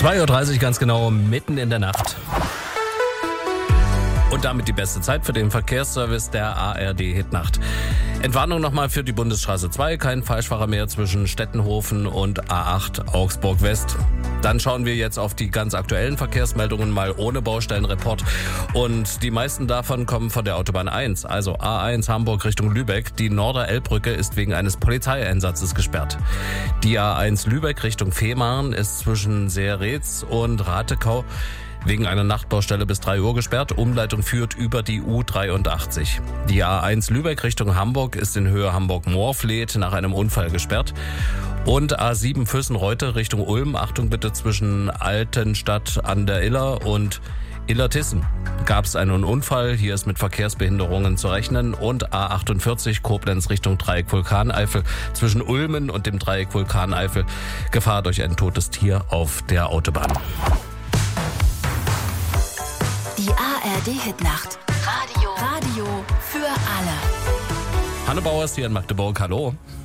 2:30 Uhr ganz genau, mitten in der Nacht. Und damit die beste Zeit für den Verkehrsservice der ARD Hitnacht. Entwarnung nochmal für die Bundesstraße 2, kein Falschfahrer mehr zwischen Stettenhofen und A8 Augsburg West. Dann schauen wir jetzt auf die ganz aktuellen Verkehrsmeldungen mal ohne Baustellenreport. Und die meisten davon kommen von der Autobahn 1, also A1 Hamburg Richtung Lübeck. Die Norder-Elb-Brücke ist wegen eines Polizeieinsatzes gesperrt. Die A1 Lübeck Richtung Fehmarn ist zwischen Seeretz und Ratekau wegen einer Nachtbaustelle bis 3 Uhr gesperrt. Umleitung führt über die U83. Die A1 Lübeck Richtung Hamburg ist in Höhe Hamburg-Moorfleet nach einem Unfall gesperrt. Und A7 Füssen-Reute Richtung Ulm. Achtung bitte, zwischen Altenstadt an der Iller und Illertissen gab es einen Unfall. Hier ist mit Verkehrsbehinderungen zu rechnen. Und A48 Koblenz Richtung Dreieck Vulkaneifel zwischen Ulmen und dem Dreieck Vulkaneifel. Gefahr durch ein totes Tier auf der Autobahn. Die ARD Hitnacht. Radio für alle. Hanne Bauer ist hier in Magdeburg. Hallo.